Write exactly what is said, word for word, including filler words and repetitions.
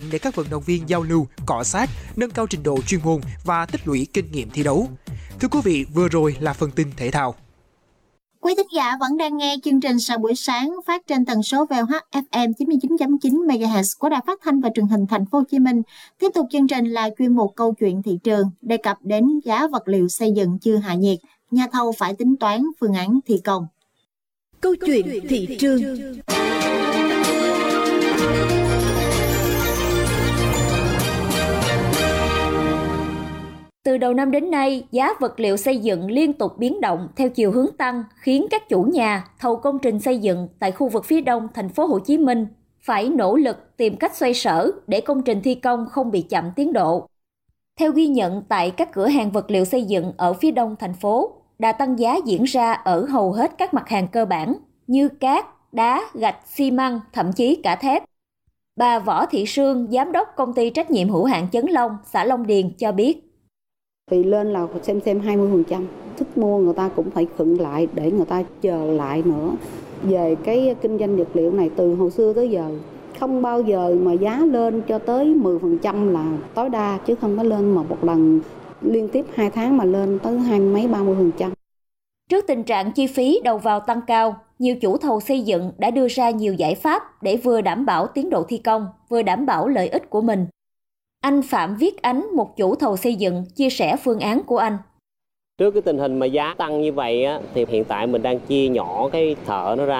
để các vận động viên giao lưu, cọ xát, nâng cao trình độ chuyên môn và tích lũy kinh nghiệm thi đấu. Thưa quý vị, vừa rồi là phần tin thể thao. Quý thính giả vẫn đang nghe chương trình Sau buổi sáng phát trên tần số vê o hát ép em chín mươi chín chấm chín mê ga héc của Đài Phát thanh và Truyền hình Thành phố Hồ Chí Minh. Tiếp tục chương trình là chuyên mục Câu chuyện thị trường, đề cập đến giá vật liệu xây dựng chưa hạ nhiệt, nhà thầu phải tính toán phương án thi công. Câu chuyện thị trường. Từ đầu năm đến nay, giá vật liệu xây dựng liên tục biến động theo chiều hướng tăng, khiến các chủ nhà, thầu công trình xây dựng tại khu vực phía đông thành phố Hồ Chí Minh phải nỗ lực tìm cách xoay sở để công trình thi công không bị chậm tiến độ. Theo ghi nhận tại các cửa hàng vật liệu xây dựng ở phía đông thành phố, đà tăng giá diễn ra ở hầu hết các mặt hàng cơ bản như cát, đá, gạch, xi măng, thậm chí cả thép. Bà Võ Thị Sương, giám đốc công ty trách nhiệm hữu hạn Chấn Long, xã Long Điền cho biết. Thì lên là xem xem hai mươi phần trăm, sức mua người ta cũng phải khựng lại để người ta chờ lại nữa. Về cái kinh doanh vật liệu này từ hồi xưa tới giờ, không bao giờ mà giá lên cho tới mười phần trăm là tối đa, chứ không có lên mà một lần liên tiếp hai tháng mà lên tới hai mấy ba mươi phần trăm. Trước tình trạng chi phí đầu vào tăng cao, nhiều chủ thầu xây dựng đã đưa ra nhiều giải pháp để vừa đảm bảo tiến độ thi công, vừa đảm bảo lợi ích của mình. Anh Phạm Viết Ánh, một chủ thầu xây dựng, chia sẻ phương án của anh. Trước cái tình hình mà giá tăng như vậy á, thì hiện tại mình đang chia nhỏ cái thợ nó ra.